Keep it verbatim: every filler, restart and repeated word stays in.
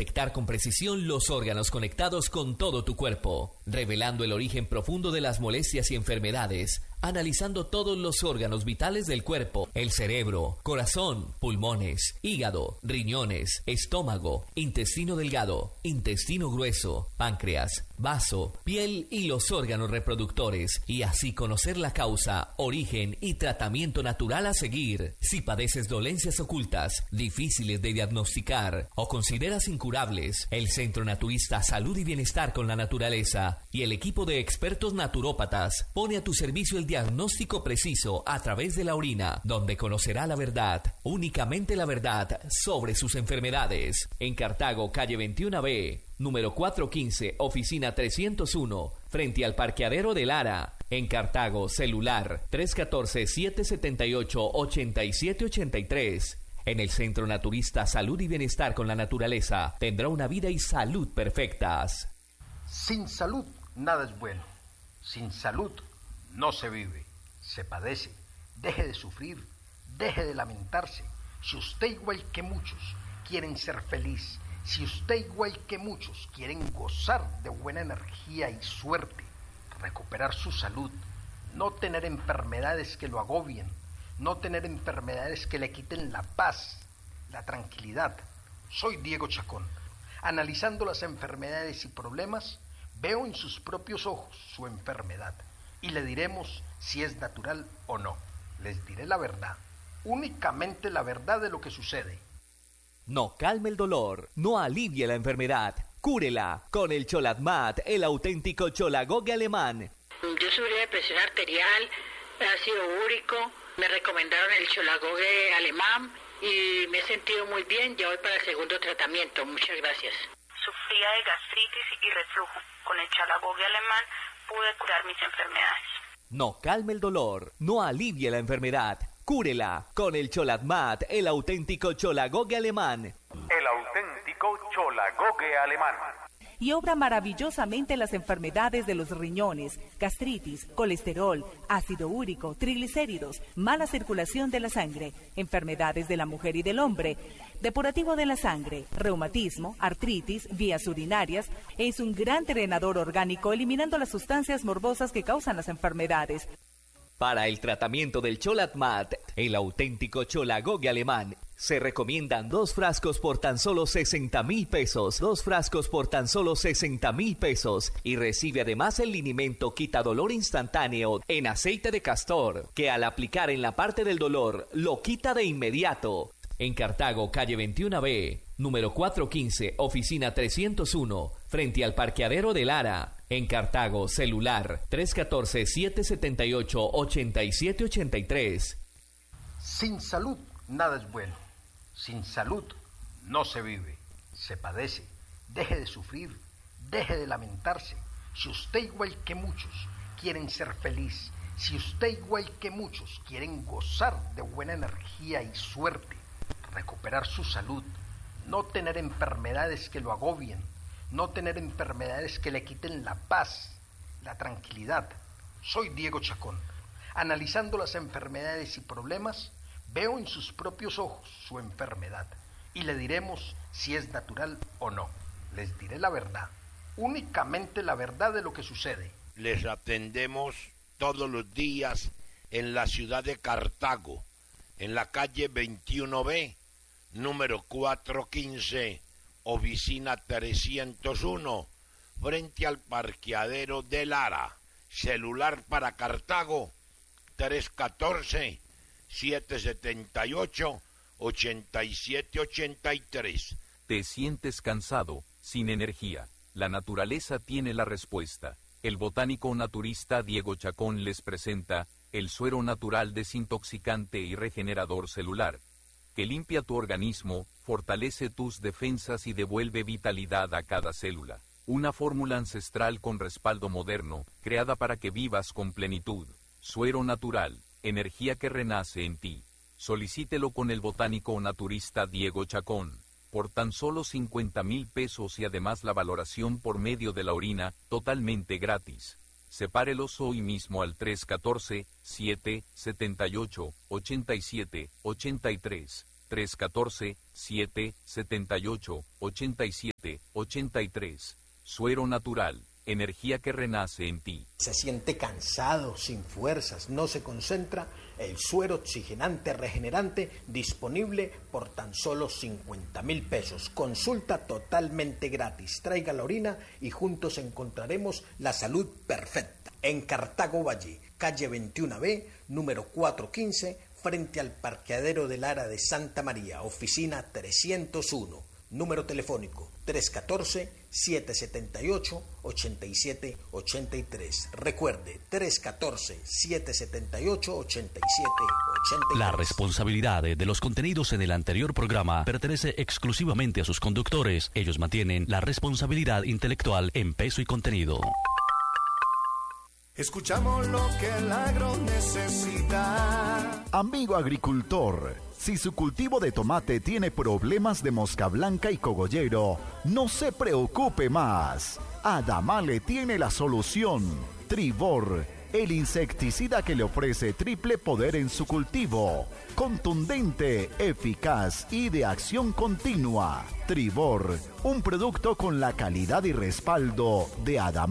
Detectar con precisión los órganos conectados con todo tu cuerpo, revelando el origen profundo de las molestias y enfermedades, analizando todos los órganos vitales del cuerpo, el cerebro, corazón, pulmones, hígado, riñones, estómago, intestino delgado, intestino grueso, páncreas, vaso, piel y los órganos reproductores, y así conocer la causa, origen y tratamiento natural a seguir. Si padeces dolencias ocultas, difíciles de diagnosticar o consideras incurables, el Centro Naturista Salud y Bienestar con la Naturaleza y el equipo de expertos naturópatas pone a tu servicio el diagnóstico preciso a través de la orina, donde conocerá la verdad, únicamente la verdad, sobre sus enfermedades. En Cartago, calle veintiuno B, número cuatrocientos quince, oficina trescientos uno, frente al parqueadero de Lara. En Cartago, celular tres uno cuatro, siete siete ocho, ocho siete ocho tres. En el Centro Naturista Salud y Bienestar con la Naturaleza tendrá una vida y salud perfectas. Sin salud, nada es bueno. Sin salud, no se vive, se padece. Deje de sufrir, deje de lamentarse. Si usted, igual que muchos, quieren ser feliz, si usted, igual que muchos, quieren gozar de buena energía y suerte, recuperar su salud, no tener enfermedades que lo agobien, no tener enfermedades que le quiten la paz, la tranquilidad. Soy Diego Chacón. Analizando las enfermedades y problemas, veo en sus propios ojos su enfermedad y le diremos si es natural o no. Les diré la verdad, únicamente la verdad de lo que sucede. No calme el dolor, no alivie la enfermedad, cúrela con el Cholatmat, el auténtico cholagogue alemán. Yo sufrí de presión arterial, ácido úrico, me recomendaron el cholagogue alemán y me he sentido muy bien, ya voy para el segundo tratamiento, muchas gracias. Sufría de gastritis y reflujo, con el cholagogue alemán pude curar mis enfermedades. No calme el dolor, no alivie la enfermedad, cúrela con el Cholatmat, el auténtico cholagogue alemán. El auténtico cholagogue alemán. Y obra maravillosamente las enfermedades de los riñones, gastritis, colesterol, ácido úrico, triglicéridos, mala circulación de la sangre, enfermedades de la mujer y del hombre, depurativo de la sangre, reumatismo, artritis, vías urinarias. Es un gran drenador orgánico eliminando las sustancias morbosas que causan las enfermedades. Para el tratamiento del Cholatmat, el auténtico cholagogue alemán, se recomiendan dos frascos por tan solo sesenta mil pesos, dos frascos por tan solo sesenta mil pesos, y recibe además el linimento quita dolor instantáneo en aceite de castor, que al aplicar en la parte del dolor, lo quita de inmediato. En Cartago, calle veintiuno B, número cuatrocientos quince, oficina trescientos uno, frente al parqueadero de Lara. En Cartago, celular tres uno cuatro, siete siete ocho, ocho siete ocho tres. Sin salud, nada es bueno. Sin salud, no se vive, se padece. Deje de sufrir, deje de lamentarse. Si usted, igual que muchos, quieren ser feliz, si usted, igual que muchos, quieren gozar de buena energía y suerte, recuperar su salud, no tener enfermedades que lo agobien, no tener enfermedades que le quiten la paz, la tranquilidad. Soy Diego Chacón. Analizando las enfermedades y problemas, veo en sus propios ojos su enfermedad y le diremos si es natural o no. Les diré la verdad, únicamente la verdad de lo que sucede. Les atendemos todos los días en la ciudad de Cartago, en la calle veintiuno B, número cuatrocientos quince, oficina trescientos uno, frente al parqueadero de Lara. Celular para Cartago, tres uno cuatro, siete siete ocho, ocho siete ocho tres. ¿Te sientes cansado, sin energía? La naturaleza tiene la respuesta. El botánico naturista Diego Chacón les presenta el suero natural desintoxicante y regenerador celular, que limpia tu organismo, fortalece tus defensas y devuelve vitalidad a cada célula. Una fórmula ancestral con respaldo moderno, creada para que vivas con plenitud. Suero natural, energía que renace en ti. Solicítelo con el botánico naturista Diego Chacón, por tan solo cincuenta mil pesos y además la valoración por medio de la orina, totalmente gratis. Sepárelos hoy mismo al tres uno cuatro, siete siete ocho, ocho siete ocho tres, tres uno cuatro, siete siete ocho, ocho siete ochenta y tres. Suero natural, energía que renace en ti. Se siente cansado, sin fuerzas, no se concentra. El suero oxigenante regenerante disponible por tan solo cincuenta mil pesos. Consulta totalmente gratis. Traiga la orina y juntos encontraremos la salud perfecta. En Cartago Valle, calle veintiuno B, número cuatrocientos quince, frente al parqueadero del Ara de Santa María, oficina trescientos uno. Número telefónico tres uno cuatro, siete siete ocho, ocho siete ocho tres. Recuerde, tres uno cuatro, siete siete ocho, ocho siete ocho tres. La responsabilidad de los contenidos en el anterior programa pertenece exclusivamente a sus conductores. Ellos mantienen la responsabilidad intelectual en peso y contenido. Escuchamos lo que el agro necesita. Amigo agricultor, si su cultivo de tomate tiene problemas de mosca blanca y cogollero, no se preocupe más. Adamale tiene la solución. Tribor, el insecticida que le ofrece triple poder en su cultivo. Contundente, eficaz y de acción continua. Tribor, un producto con la calidad y respaldo de Adamale.